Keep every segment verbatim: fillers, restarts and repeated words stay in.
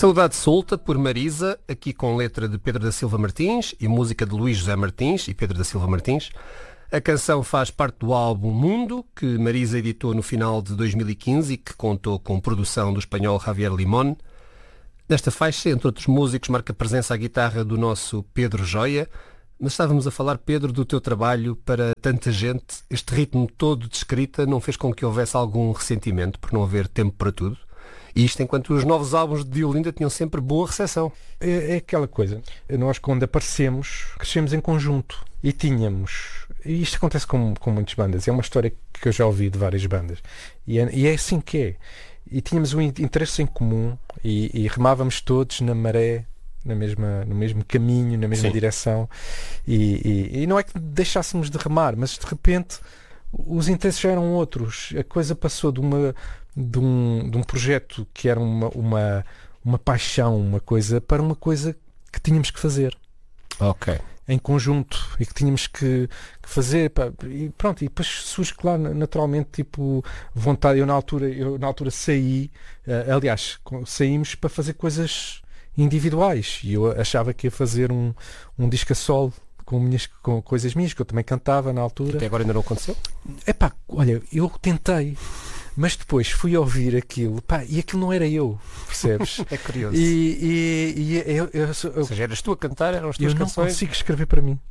Saudade Solta, por Marisa, aqui com letra de Pedro da Silva Martins e música de Luís José Martins e Pedro da Silva Martins. A canção faz parte do álbum Mundo, que Marisa editou no final de dois mil e quinze e que contou com produção do espanhol Javier Limón. Nesta faixa, entre outros músicos, marca presença à guitarra do nosso Pedro Joia. Mas estávamos a falar, Pedro, do teu trabalho para tanta gente. Este ritmo todo de escrita não fez com que houvesse algum ressentimento por não haver tempo para tudo? E isto enquanto os novos álbuns de Diolinda tinham sempre boa recepção. É, é aquela coisa. Nós, quando aparecemos, crescemos em conjunto. E tínhamos... E isto acontece com, com muitas bandas. É uma história que eu já ouvi de várias bandas. E é, e é assim que é. E tínhamos um interesse em comum. E, e remávamos todos na maré, na mesma, no mesmo caminho, na mesma Sim. direção. E, e, e não é que deixássemos de remar, mas de repente os interesses já eram outros. A coisa passou de uma... De um, de um projeto que era uma, uma, uma paixão, uma coisa, para uma coisa que tínhamos que fazer. Ok. Em conjunto, e que tínhamos que, que fazer, pá, e pronto, e depois surge, claro, naturalmente, tipo, vontade. Eu na altura, eu na altura saí, uh, aliás, saímos para fazer coisas individuais, e eu achava que ia fazer um, um disco a solo com, minhas, com coisas minhas, que eu também cantava na altura. Até agora ainda não aconteceu? Epá, olha, eu tentei. Mas depois fui ouvir aquilo, pá, e aquilo não era eu, percebes? É curioso. E, e, e eu, eu, eu, Ou seja, eras tu a cantar, eram as tuas eu canções? Eu não consigo escrever para mim.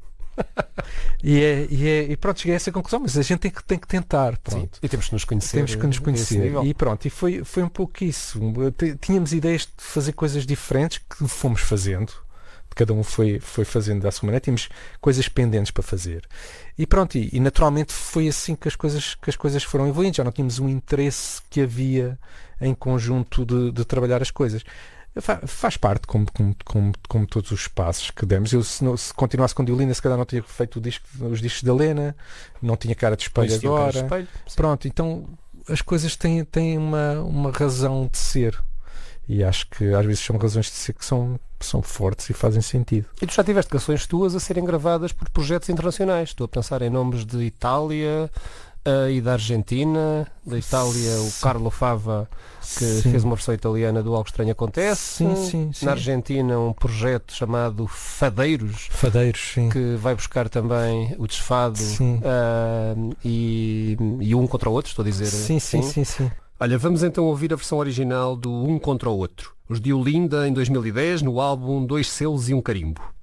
e, é, e, é, e pronto, cheguei a essa conclusão, mas a gente tem que, tem que tentar. Pronto. Sim, e temos que nos conhecer. Temos que nos conhecer. E pronto, e foi, foi um pouco isso. Tínhamos ideias de fazer coisas diferentes que fomos fazendo. Cada um foi, foi fazendo à sua maneira. Tínhamos coisas pendentes para fazer. E pronto, e, e naturalmente foi assim que as coisas, que as coisas foram evoluindo. Já não tínhamos um interesse que havia em conjunto de, de trabalhar as coisas. Fa, faz parte, como, como, como, como todos os passos que demos. Eu, se, não, se continuasse com Diolinda, se calhar não tinha feito o disco, os discos da Lena, não tinha cara de espelho pois agora. De espelho, pronto, então as coisas têm, têm uma, uma razão de ser. E acho que às vezes são razões de ser que são, são fortes e fazem sentido. E tu já tiveste canções tuas a serem gravadas por projetos internacionais. Estou a pensar em nomes de Itália uh, e da Argentina. Da Itália, sim. O Carlo Fava, que sim. fez uma versão italiana do Algo Estranho Acontece. Sim, sim, sim. Na Argentina, um projeto chamado Fadeiros. Fadeiros, sim. Que vai buscar também o desfado uh, e, e um contra o outro, estou a dizer. Sim, sim, sim, sim. sim. Olha, vamos então ouvir a versão original do Um Contra o Outro. Os Diolinda em dois mil e dez, no álbum Dois Selos e um Carimbo.